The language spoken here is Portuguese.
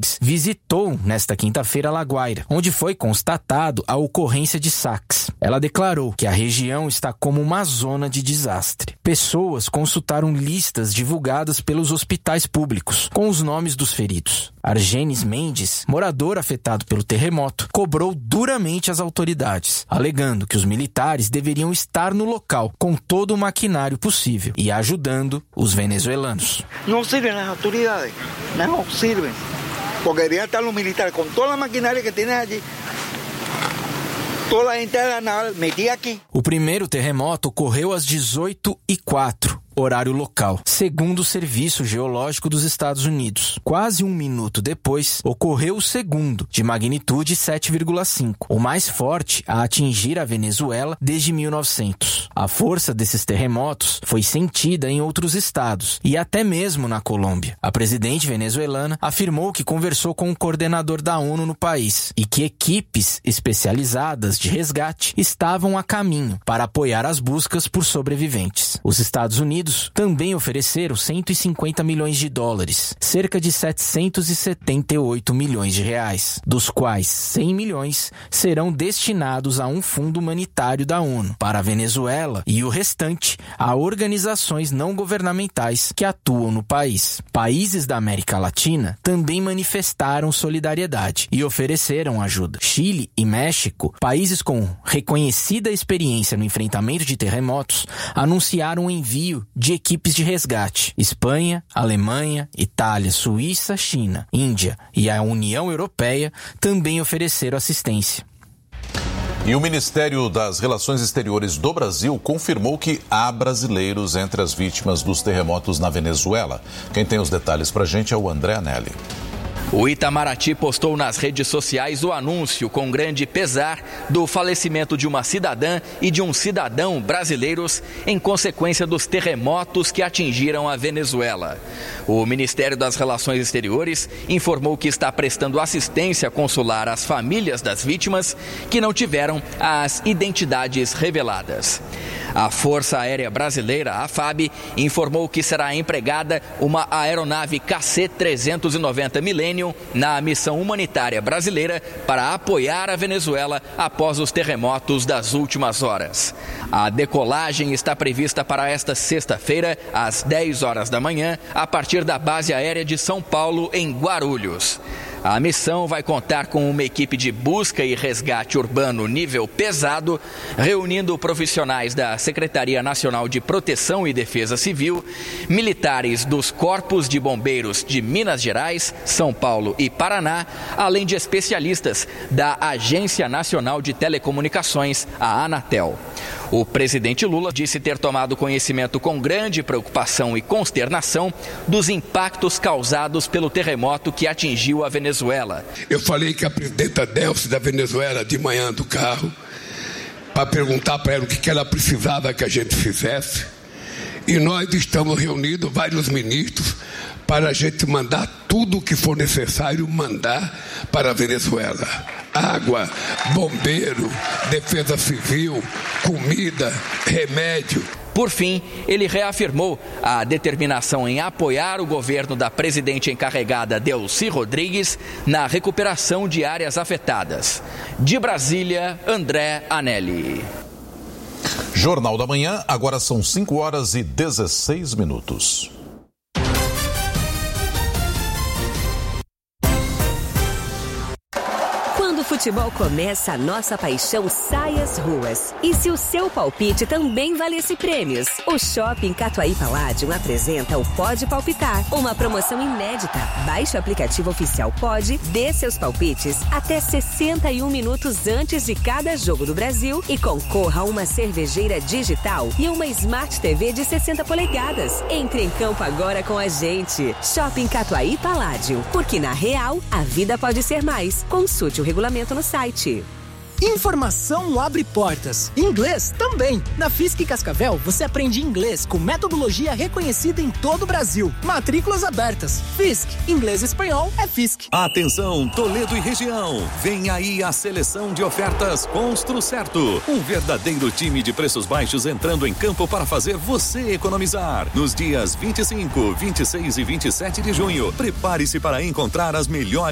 Rodrigues visitou nesta quinta-feira La Guaira, onde foi constatado a ocorrência de saques. Ela declarou que a região está como uma zona de desastre. Pessoas consultaram listas divulgadas pelos hospitais públicos com os nomes dos feridos. Argenis Mendes, morador afetado pelo terremoto, cobrou duramente as autoridades, alegando que os militares deveriam estar no local com todo o maquinário possível e ajudando os venezuelanos. Não servem as autoridades, não servem, porque deveriam estar os militares com toda a maquinária que têm ali. Toda a gente metida aqui. O primeiro terremoto ocorreu às 18h04. Horário local, segundo o Serviço Geológico dos Estados Unidos. Quase 1 minuto depois, ocorreu o segundo, de magnitude 7,5, o mais forte a atingir a Venezuela desde 1900. A força desses terremotos foi sentida em outros estados e até mesmo na Colômbia. A presidente venezuelana afirmou que conversou com o coordenador da ONU no país e que equipes especializadas de resgate estavam a caminho para apoiar as buscas por sobreviventes. Os Estados Unidos também ofereceram 150 milhões de dólares, cerca de 778 milhões de reais, dos quais 100 milhões serão destinados a um fundo humanitário da ONU para a Venezuela e o restante a organizações não governamentais que atuam no país. Países da América Latina também manifestaram solidariedade e ofereceram ajuda. Chile e México, países com reconhecida experiência no enfrentamento de terremotos, anunciaram o envio de equipes de resgate. Espanha, Alemanha, Itália, Suíça, China, Índia e a União Europeia também ofereceram assistência. E o Ministério das Relações Exteriores do Brasil confirmou que há brasileiros entre as vítimas dos terremotos na Venezuela. Quem tem os detalhes pra gente é o André Anelli. O Itamaraty postou nas redes sociais o anúncio com grande pesar do falecimento de uma cidadã e de um cidadão brasileiros em consequência dos terremotos que atingiram a Venezuela. O Ministério das Relações Exteriores informou que está prestando assistência consular às famílias das vítimas que não tiveram as identidades reveladas. A Força Aérea Brasileira, a FAB, informou que será empregada uma aeronave KC-390 Millennium na missão humanitária brasileira para apoiar a Venezuela após os terremotos das últimas horas. A decolagem está prevista para esta sexta-feira, às 10 horas da manhã, a partir da base aérea de São Paulo, em Guarulhos. A missão vai contar com uma equipe de busca e resgate urbano nível pesado, reunindo profissionais da Secretaria Nacional de Proteção e Defesa Civil, militares dos Corpos de Bombeiros de Minas Gerais, São Paulo e Paraná, além de especialistas da Agência Nacional de Telecomunicações, a Anatel. O presidente Lula disse ter tomado conhecimento com grande preocupação e consternação dos impactos causados pelo terremoto que atingiu a Venezuela. Eu falei que a presidenta Delcy da Venezuela de manhã do carro para perguntar para ela o que ela precisava que a gente fizesse. E nós estamos reunidos, vários ministros, para a gente mandar tudo o que for necessário mandar para a Venezuela. Água, bombeiro, defesa civil, comida, remédio. Por fim, ele reafirmou a determinação em apoiar o governo da presidente encarregada Delcy Rodrigues na recuperação de áreas afetadas. De Brasília, André Anelli. Jornal da Manhã, agora são 5h16. Quando o futebol começa, a nossa paixão sai às ruas. E se o seu palpite também valesse prêmios? O Shopping Catuaí Palladium apresenta o Pode Palpitar, uma promoção inédita. Baixe o aplicativo oficial Pode, dê seus palpites até 61 minutos antes de cada jogo do Brasil e concorra a uma cervejeira digital e uma Smart TV de 60 polegadas. Entre em campo agora com a gente. Shopping Catuaí Palladium, porque na real, a vida pode ser mais. Consulte o regulamento no site. Informação abre portas. Inglês também. Na Fiesc Cascavel, você aprende inglês com metodologia reconhecida em todo o Brasil. Matrículas abertas. Fiesc. Inglês e espanhol é Fiesc. Atenção, Toledo e região. Vem aí a seleção de ofertas Construcerto. Um verdadeiro time de preços baixos entrando em campo para fazer você economizar. Nos dias 25, 26 e 27 de junho, prepare-se para encontrar as melhores